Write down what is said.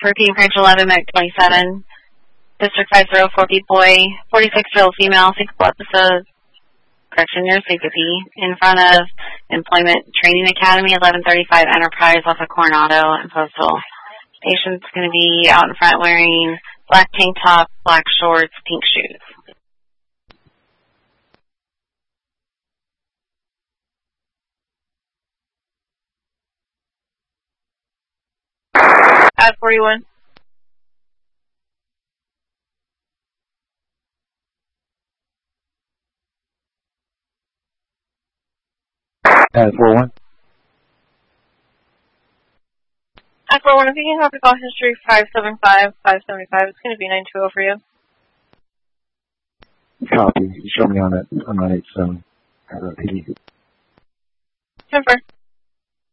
Repeating Branch 11, Medic 27, District 504, Beat Boy, 46-year-old female, 6 episodes, correction, your safety, in front of Employment Training Academy, 1135 Enterprise off of Coronado and Postal. Patient's going to be out in front wearing black tank top, black shorts, pink shoes. At 41. At 41. At 41, if you can copy call history 575, it's going to be 920 for you. Copy. You show me on that 987. PD. Confirm.